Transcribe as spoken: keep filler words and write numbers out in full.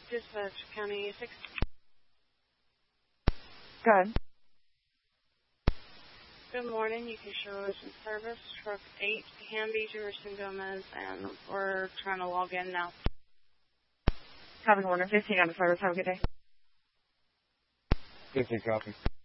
Dispatch, County six. Go ahead. Good morning. You can show us in service. Truck eight, Hamby, Jefferson Gomez, and we're trying to log in now. Copy, Warner. fifteen out of service. Have a good day. fifteen copy.